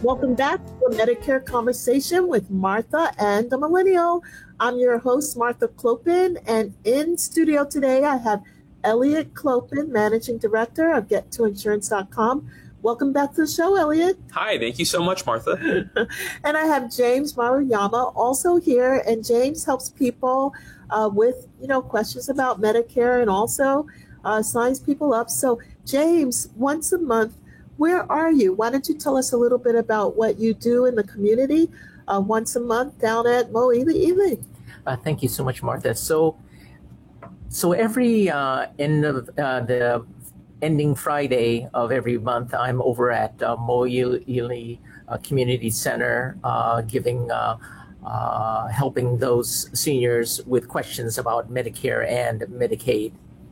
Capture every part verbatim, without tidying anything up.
Welcome back to a Medicare Conversation with Martha and the Millennial. I'm your host, Martha Clopin, and in studio today I have Elliot Clopin, Managing Director of get to insurance dot com. Welcome back to the show, Elliot. Hi, thank you so much, Martha. And I have James Maruyama also here, and James helps people uh, with, you know, questions about Medicare and also uh, signs people up. So, James, once a month, where are you? Why don't you tell us a little bit about what you do in the community uh, once a month down at Mo Ely Ely? Uh, thank you so much, Martha. So, so every uh, end of uh, the ending Friday of every month, I'm over at uh, Mo Ely uh, Community Center, uh, giving, uh, uh, helping those seniors with questions about Medicare and Medicaid.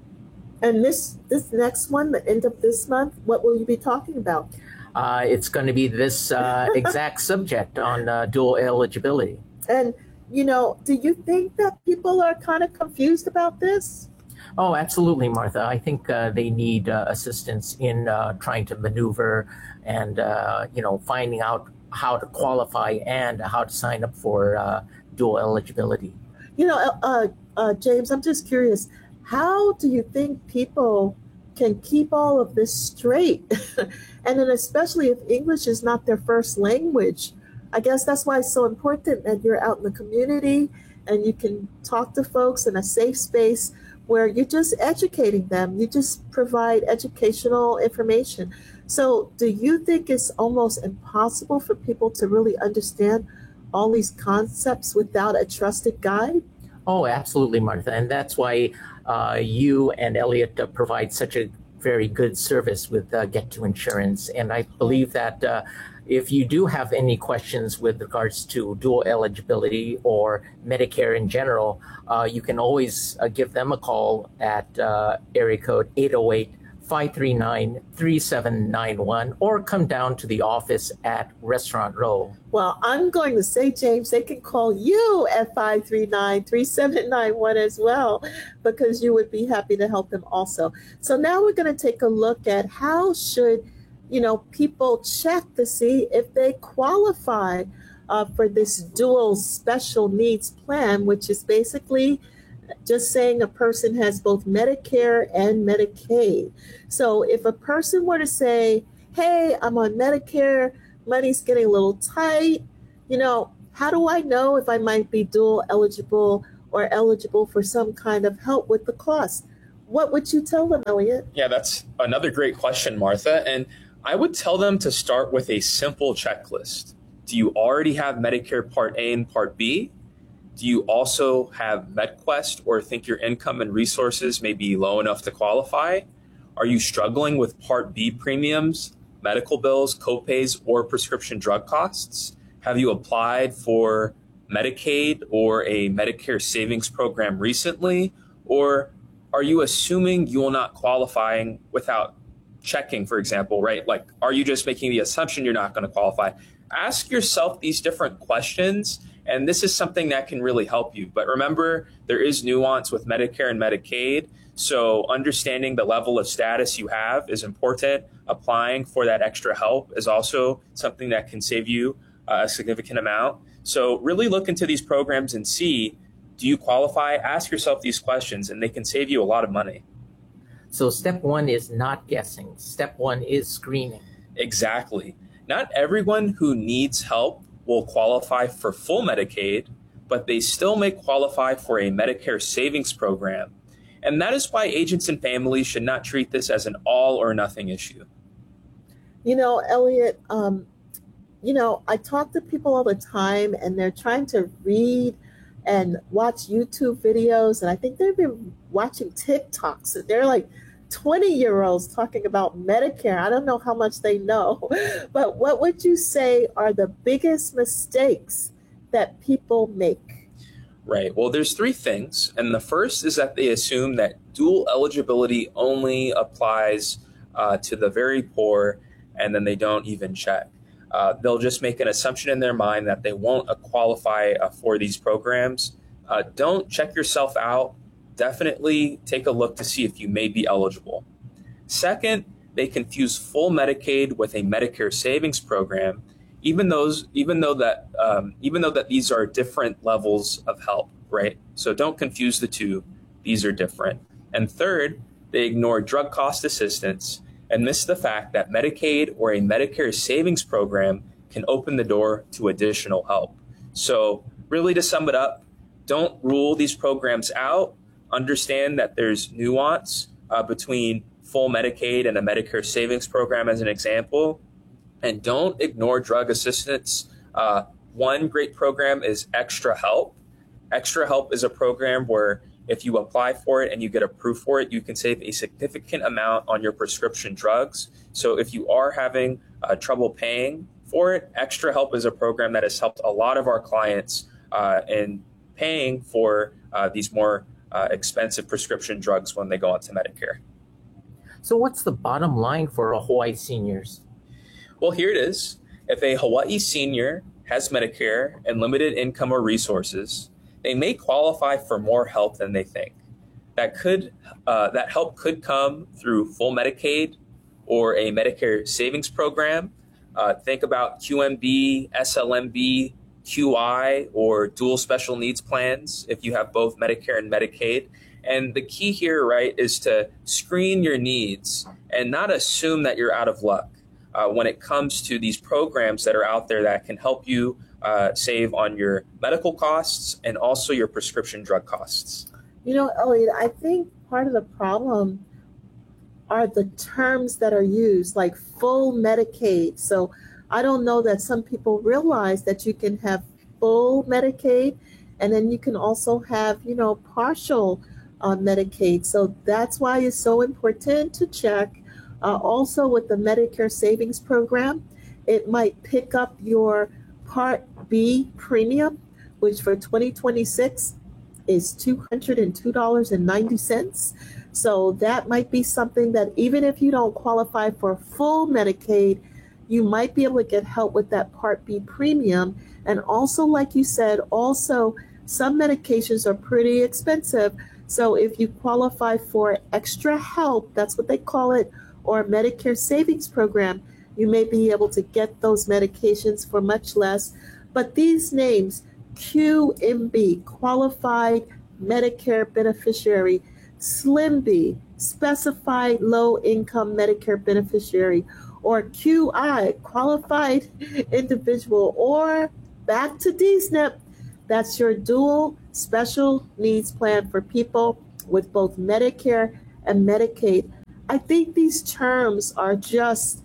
And this this next one, the end of this month, what will you be talking about? Uh, it's going to be this uh, exact subject on uh, dual eligibility. And, you know, do you think that people are kind of confused about this? Oh, absolutely, Martha. I think uh, they need uh, assistance in uh, trying to maneuver and, uh, you know, finding out how to qualify and how to sign up for uh, dual eligibility. You know, uh, uh, James, I'm just curious. How do you think people can keep all of this straight? And then especially if English is not their first language. I guess that's why it's so important that you're out in the community and you can talk to folks in a safe space where you're just educating them. You just provide educational information. So do you think it's almost impossible for people to really understand all these concepts without a trusted guide? Oh, absolutely, Martha. And that's why uh, you and Elliot uh, provide such a very good service with uh, Get to Insurance. And I believe that uh, if you do have any questions with regards to dual eligibility or Medicare in general, uh, you can always uh, give them a call at uh, area code eight oh eight, five three nine, three seven nine one or come down to the office at Restaurant Row. Well, I'm going to say, James, they can call you at five three nine, three seven nine one as well, because you would be happy to help them also. So now we're going to take a look at how should, you know, people check to see if they qualify uh, for this dual special needs plan, which is basically just saying a person has both Medicare and Medicaid. So if a person were to say, hey, I'm on Medicare, money's getting a little tight, you know, how do I know if I might be dual eligible or eligible for some kind of help with the cost? What would you tell them, Elliot? Yeah, that's another great question, Martha. And I would tell them to start with a simple checklist. Do you already have Medicare Part A and Part B? Do you also have MedQuest or think your income and resources may be low enough to qualify? Are you struggling with Part B premiums, medical bills, copays, or prescription drug costs? Have you applied for Medicaid or a Medicare savings program recently? Or are you assuming you will not qualify without checking, for example, right? Like, are you just making the assumption you're not going to qualify? Ask yourself these different questions. And this is something that can really help you. But remember, there is nuance with Medicare and Medicaid. So understanding the level of status you have is important. Applying for that extra help is also something that can save you a significant amount. So really look into these programs and see, do you qualify? Ask yourself these questions and they can save you a lot of money. So step one is not guessing. Step one is screening. Exactly. Not everyone who needs help will qualify for full Medicaid, but they still may qualify for a Medicare savings program. And that is why agents and families should not treat this as an all or nothing issue. You know, Elliot, um, you know, I talk to people all the time and they're trying to read and watch YouTube videos. And I think they've been watching TikToks. And they're like twenty-year-olds talking about Medicare. I don't know how much they know. But what would you say are the biggest mistakes that people make? Right. Well, there's three things. And the first is that they assume that dual eligibility only applies uh, to the very poor, and then they don't even check. Uh, they'll just make an assumption in their mind that they won't uh, qualify uh, for these programs. Uh, don't check yourself out. Definitely take a look to see if you may be eligible. Second, they confuse full Medicaid with a Medicare savings program. even those, even though that, um, even though that these are different levels of help, right? So don't confuse the two. These are different. And third, they ignore drug cost assistance and miss the fact that Medicaid or a Medicare savings program can open the door to additional help. So really, to sum it up, don't rule these programs out. Understand that there's nuance uh, between full Medicaid and a Medicare savings program as an example. And don't ignore drug assistance. Uh, one great program is Extra Help. Extra Help is a program where if you apply for it and you get approved for it, you can save a significant amount on your prescription drugs. So if you are having uh, trouble paying for it, Extra Help is a program that has helped a lot of our clients uh, in paying for uh, these more uh, expensive prescription drugs when they go onto Medicare. So what's the bottom line for Hawaii seniors? Well, here it is. If a Hawaii senior has Medicare and limited income or resources, they may qualify for more help than they think. That could uh, that help could come through full Medicaid or a Medicare savings program. Uh, think about Q M B, S L M B, Q I, or dual special needs plans if you have both Medicare and Medicaid. And the key here, right, is to screen your needs and not assume that you're out of luck uh, when it comes to these programs that are out there that can help you uh, save on your medical costs and also your prescription drug costs. You know, Elliot, I think part of the problem are the terms that are used, like full Medicaid. So I don't know that some people realize that you can have full Medicaid and then you can also have, you know, partial uh, Medicaid. So that's why it's so important to check. Uh, also with the Medicare savings program, it might pick up your Part B premium, which for twenty twenty-six is two hundred two dollars and ninety cents. So that might be something that even if you don't qualify for full Medicaid, you might be able to get help with that Part B premium. And also, like you said, also some medications are pretty expensive. So if you qualify for Extra Help, that's what they call it, or Medicare savings program, you may be able to get those medications for much less. But these names, Q M B, Qualified Medicare Beneficiary, SLIM-B, Specified Low Income Medicare Beneficiary, or Q I, Qualified Individual, or back to D S N P, that's your dual special needs plan for people with both Medicare and Medicaid. I think these terms are just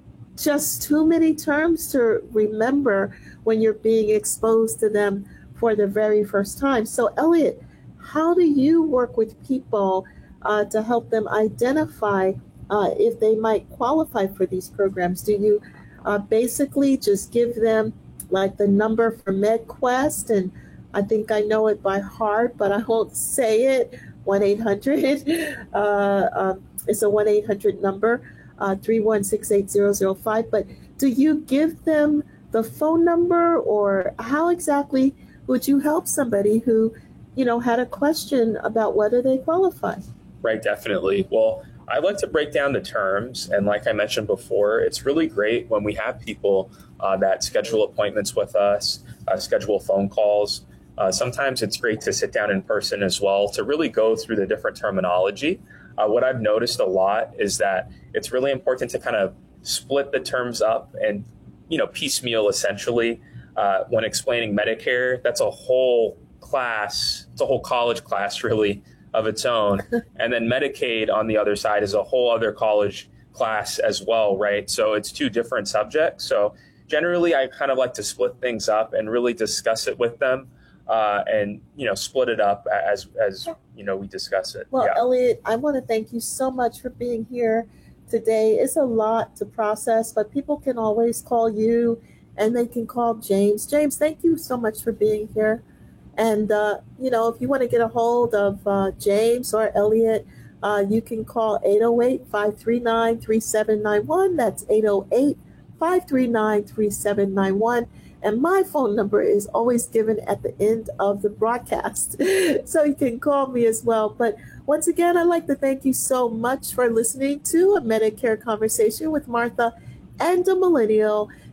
just too many terms to remember when you're being exposed to them for the very first time. So Elliot, how do you work with people uh, to help them identify uh, if they might qualify for these programs? Do you uh, basically just give them like the number for MedQuest, and I think I know it by heart, but I won't say it, one eight hundred, uh, um, it's a one eight hundred number, uh, three one six eight zero zero five, but do you give them the phone number, or how exactly would you help somebody who, you know, had a question about whether they qualify? Right, definitely. Well, I like to break down the terms. And like I mentioned before, it's really great when we have people uh, that schedule appointments with us, uh, schedule phone calls. Uh, sometimes it's great to sit down in person as well to really go through the different terminology. Uh, what I've noticed a lot is that it's really important to kind of split the terms up and, you know, piecemeal essentially. Uh, when explaining Medicare, that's a whole class, it's a whole college class really of its own. And then Medicaid on the other side is a whole other college class as well, right? So it's two different subjects. So generally, I kind of like to split things up and really discuss it with them. Uh, and, you know, split it up as, as you know, we discuss it. Well, yeah. Elliot, I want to thank you so much for being here today. It's a lot to process, but people can always call you and they can call James. James, thank you so much for being here. And, uh, you know, if you want to get a hold of uh, James or Elliot, uh, you can call eight oh eight, five three nine, three seven nine one. That's eight oh eight, five three nine, three seven nine one. And my phone number is always given at the end of the broadcast. So you can call me as well. But once again, I'd like to thank you so much for listening to a Medicare Conversation with Martha and a Millennial.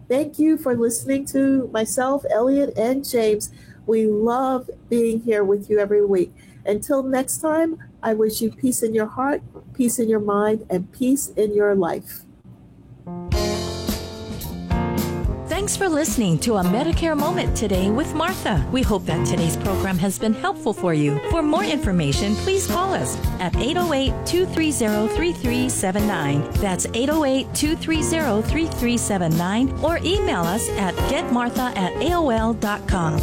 Thank you for listening to myself, Elliot, and James. We love being here with you every week. Until next time, I wish you peace in your heart, peace in your mind, and peace in your life. Thanks for listening to A Medicare Moment today with Martha. We hope that today's program has been helpful for you. For more information, please call us at eight oh eight, two three zero, three three seven nine. That's eight oh eight, two three zero, three three seven nine, or email us at getmartha at A O L dot com.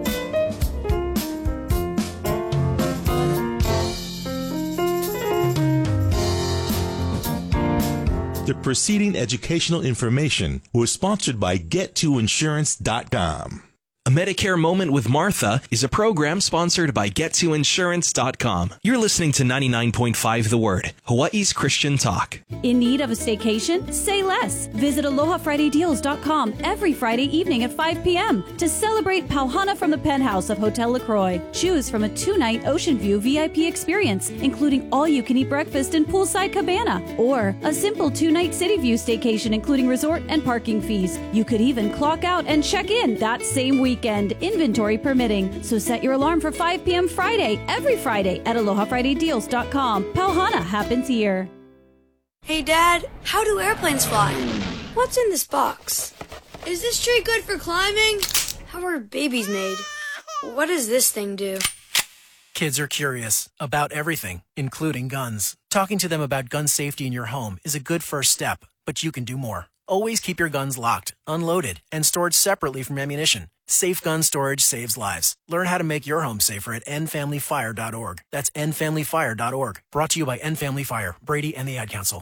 The preceding educational information was sponsored by get to insurance dot com. A Medicare Moment with Martha is a program sponsored by get to insurance dot com. You're listening to ninety-nine point five The Word, Hawaii's Christian talk. In need of a staycation? Say less. Visit aloha friday deals dot com every Friday evening at five p.m. to celebrate Pauhana from the penthouse of Hotel LaCroix. Choose from a two-night Ocean View V I P experience, including all-you-can-eat breakfast and poolside cabana, or a simple two-night City View staycation, including resort and parking fees. You could even clock out and check in that same week. Weekend, inventory permitting. So set your alarm for five p.m. Friday, every Friday at aloha friday deals dot com. Pauhana happens here. Hey Dad, how do airplanes fly? What's in this box? Is this tree good for climbing? How are babies made? What does this thing do? Kids are curious about everything, including guns. Talking to them about gun safety in your home is a good first step, but you can do more. Always keep your guns locked, unloaded, and stored separately from ammunition. Safe gun storage saves lives. Learn how to make your home safer at end family fire dot org. That's end family fire dot org. Brought to you by End Family Fire, Brady, and the Ad Council.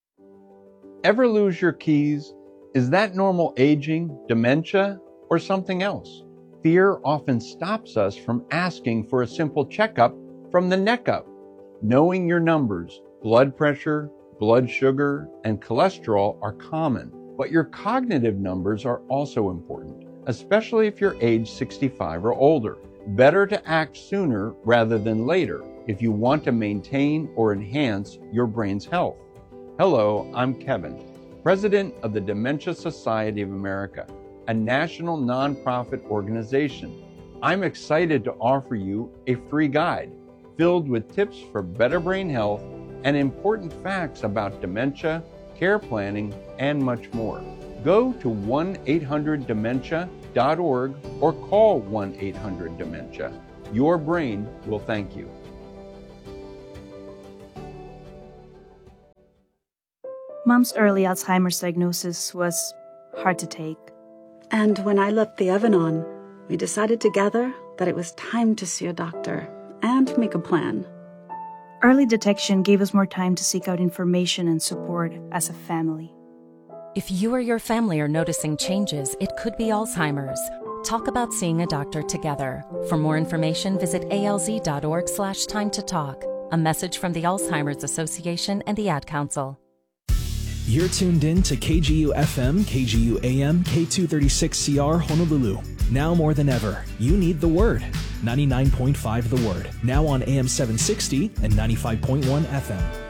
Ever lose your keys? Is that normal aging, dementia, or something else? Fear often stops us from asking for a simple checkup from the neck up. Knowing your numbers, blood pressure, blood sugar, and cholesterol are common, but your cognitive numbers are also important, especially if you're age sixty-five or older. Better to act sooner rather than later if you want to maintain or enhance your brain's health. Hello, I'm Kevin, President of the Dementia Society of America, a national nonprofit organization. I'm excited to offer you a free guide filled with tips for better brain health and important facts about dementia, care planning, and much more. Go to one eight hundred dementia dot org or call one eight hundred dementia. Your brain will thank you. Mom's early Alzheimer's diagnosis was hard to take. And when I left the oven on, we decided together that it was time to see a doctor and make a plan. Early detection gave us more time to seek out information and support as a family. If you or your family are noticing changes, it could be Alzheimer's. Talk about seeing a doctor together. For more information, visit A L Z dot org slash time to talk. A message from the Alzheimer's Association and the Ad Council. You're tuned in to K G U F M, K G U A M, K two thirty-six C R Honolulu. Now more than ever, you need the Word. ninety-nine point five The Word. Now on A M seven sixty and ninety-five point one F M.